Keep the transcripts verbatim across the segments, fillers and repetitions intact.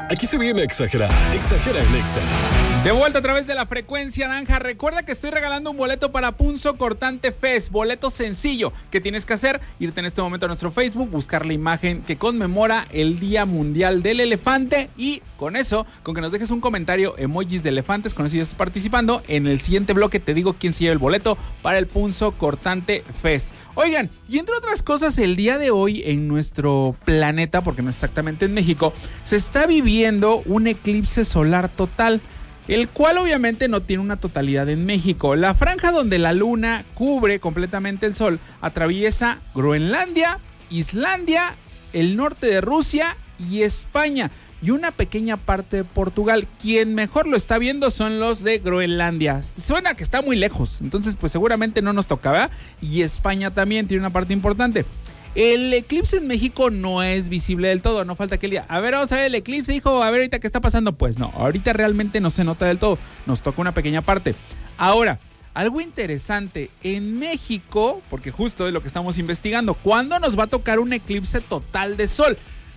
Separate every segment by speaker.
Speaker 1: Aquí se viene a exagerar. Exagera en Exa.
Speaker 2: De vuelta a través de la frecuencia naranja. Recuerda que estoy regalando un boleto para Punzo Cortante Fest. Boleto sencillo. ¿Qué tienes que hacer? Irte en este momento a nuestro Facebook, buscar la imagen que conmemora el Día Mundial del Elefante y con eso, con que nos dejes un comentario, emojis de elefantes, con eso ya estás participando. En el siguiente bloque te digo quién se lleva el boleto para el Punzo Cortante Fest. Oigan, y entre otras cosas, el día de hoy en nuestro planeta, porque no exactamente en México, se está viviendo un eclipse solar total, el cual obviamente no tiene una totalidad en México. La franja donde la luna cubre completamente el sol atraviesa Groenlandia, Islandia, el norte de Rusia y España, y una pequeña parte de Portugal. Quien mejor lo está viendo son los de Groenlandia. Suena que está muy lejos, entonces pues seguramente no nos tocaba. Y España también tiene una parte importante. El eclipse en México no es visible del todo, no falta que el día, a ver, vamos a ver el eclipse, hijo, a ver ahorita qué está pasando. Pues no, ahorita realmente no se nota del todo, nos toca una pequeña parte. Ahora, algo interesante, en México, porque justo es lo que estamos investigando, ¿cuándo nos va a tocar un eclipse total de sol?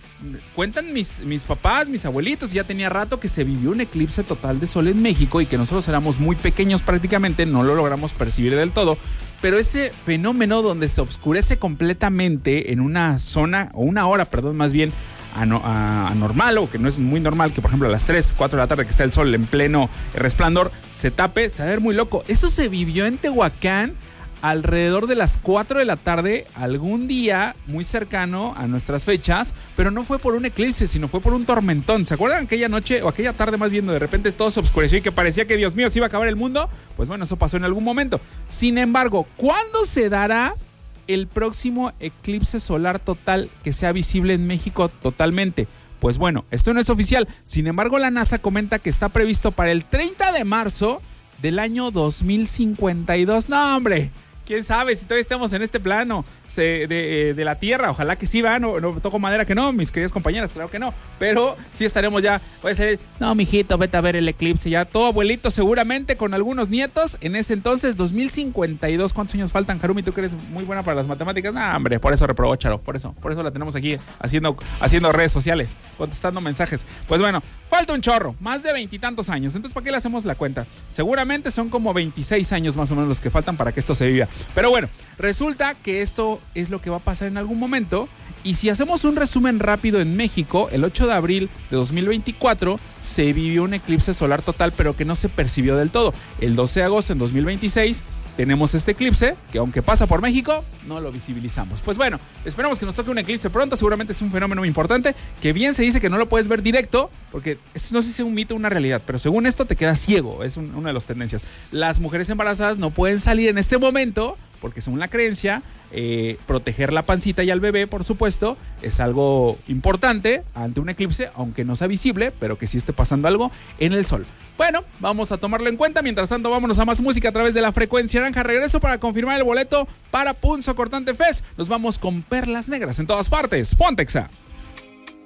Speaker 2: Cuentan mis, mis papás, mis abuelitos, ya tenía rato que se vivió un eclipse total de sol en México y que nosotros éramos muy pequeños prácticamente, no lo logramos percibir del todo, pero ese fenómeno donde se oscurece completamente en una zona, o una hora, perdón, más bien, anormal, o que no es muy normal, que por ejemplo a las tres, cuatro de la tarde que está el sol en pleno resplandor, se tape, se va a ver muy loco. Eso se vivió en Tehuacán alrededor de las cuatro de la tarde, algún día muy cercano a nuestras fechas, pero no fue por un eclipse, sino fue por un tormentón. ¿Se acuerdan aquella noche, o aquella tarde más bien, de repente todo se oscureció y que parecía que, Dios mío, se iba a acabar el mundo? Pues bueno, eso pasó en algún momento. Sin embargo, ¿cuándo se dará el próximo eclipse solar total que sea visible en México totalmente? Pues bueno, esto no es oficial. Sin embargo, la NASA comenta que está previsto para el treinta de marzo del año dos mil cincuenta y dos. No, hombre, quién sabe si todavía estamos en este plano se, de, de la Tierra. Ojalá que sí, va, no, no toco madera que no, mis queridas compañeras, claro que no, pero sí estaremos ya, puede ser, no, mijito, vete a ver el eclipse, ya todo abuelito seguramente con algunos nietos, en ese entonces, dos mil cincuenta y dos, ¿cuántos años faltan, Harumi? Tú que eres muy buena para las matemáticas. No, hombre, por eso reprobó, Charo, por eso, por eso la tenemos aquí haciendo, haciendo redes sociales, contestando mensajes. Pues bueno, falta un chorro, más de veintitantos años, entonces ¿para qué le hacemos la cuenta? Seguramente son como veintiséis años más o menos los que faltan para que esto se viva. Pero bueno, resulta que esto es lo que va a pasar en algún momento. Y si hacemos un resumen rápido, en México, el ocho de abril de dos mil veinticuatro se vivió un eclipse solar total, pero que no se percibió del todo. El doce de agosto en dos mil veintiséis tenemos este eclipse, que aunque pasa por México, no lo visibilizamos. Pues bueno, esperamos que nos toque un eclipse pronto. Seguramente es un fenómeno muy importante, que bien se dice que no lo puedes ver directo, porque esto no sé si es un mito o una realidad, pero según esto te quedas ciego, es un, una de las tendencias. Las mujeres embarazadas no pueden salir en este momento, porque según la creencia, eh, proteger la pancita y al bebé, por supuesto, es algo importante ante un eclipse, aunque no sea visible, pero que sí esté pasando algo en el sol. Bueno, vamos a tomarlo en cuenta. Mientras tanto, vámonos a más música a través de la frecuencia naranja. Regreso para confirmar el boleto para Punzo Cortante Fest. Nos vamos con Perlas Negras en todas partes. Ponte Exa.